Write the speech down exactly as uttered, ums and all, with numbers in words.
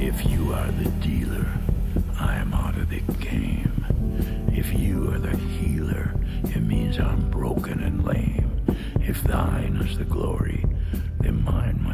If you are the dealer, I am out of the game. If you are the healer, it means I'm broken and lame. If thine is the glory, then mine